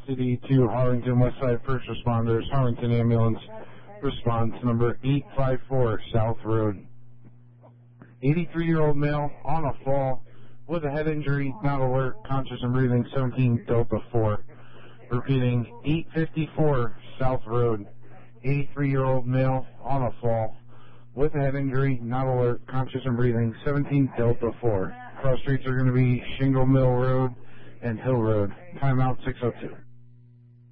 City to Harlington Westside First Responders, Harlington Ambulance response number 854 South Road. 83-year-old male on a fall with a head injury, not alert, conscious and breathing, 17 Delta 4. Repeating, 854 South Road. 83-year-old male on a fall with a head injury, not alert, conscious and breathing, 17 Delta 4. Cross streets are going to be Shingle Mill Road and Hill Road. Timeout 6:02.